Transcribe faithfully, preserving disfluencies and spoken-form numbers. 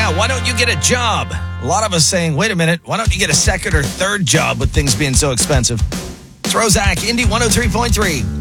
Yeah, why don't you get a job? A lot of us saying, wait a minute, why don't you get a second or third job with things being so expensive? It's Roszak, Indy one oh three point three.